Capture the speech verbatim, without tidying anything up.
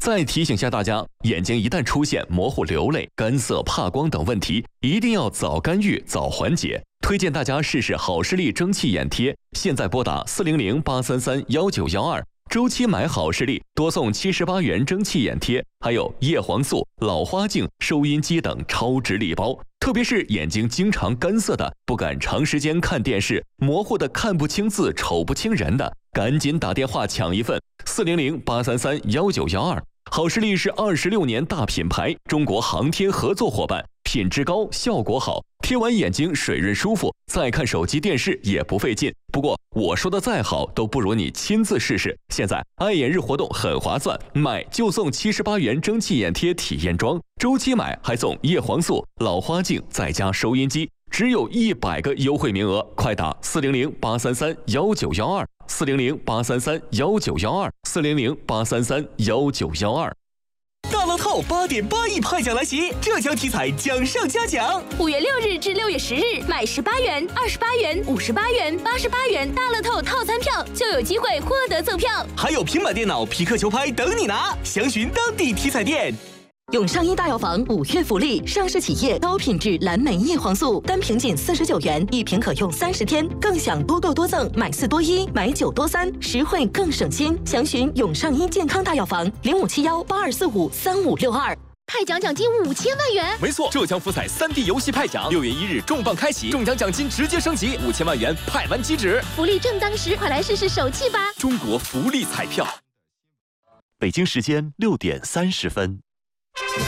再提醒下大家，眼睛一旦出现模糊、流泪、干涩、怕光等问题，一定要早干预、早缓解。推荐大家试试好视力蒸汽眼贴，现在拨打四零零八三三幺九幺二，周期买好视力多送七十八元蒸汽眼贴，还有叶黄素、老花镜、收音机等超值礼包。特别是眼睛经常干涩的，不敢长时间看电视，模糊的看不清字、瞅不清人的，赶紧打电话抢一份。四零零八三三幺九幺二。好视力是二十六年大品牌，中国航天合作伙伴，品质高，效果好，贴完眼睛水润舒服，再看手机电视也不费劲。不过我说的再好，都不如你亲自试试。现在爱眼日活动很划算，买就送七十八元蒸汽眼贴体验装，周期买还送叶黄素、老花镜，再加收音机，只有一百个优惠名额，快打四零零八三三幺九幺二。四零零八三三幺九幺二，四零零八三三幺九幺二。 大乐透八点八亿派奖来袭，浙江体彩奖上加奖。 五月六日至六月十日，买十八元、二十八元、五十八元、八十八元大乐透套餐票，就有机会获得赠票， 还有平板电脑、皮克球拍等你拿。详询当地体彩店。 永上医大药房五月福利，上市企业高品质蓝莓叶黄素，单瓶仅四十九元，一瓶可用三十天，更享多购多赠，买四多一，买九多三，实惠更省心。详询永上医健康大药房零五七幺八二四五三五六二。 派奖奖金五千万元。 没错，浙江福彩三 D 游戏派奖，六月一日重磅开启，中奖奖金直接升级，五千万元派完即止。 福利正当时，快来试试手气吧！ 中国福利彩票。 北京时间六点三十分。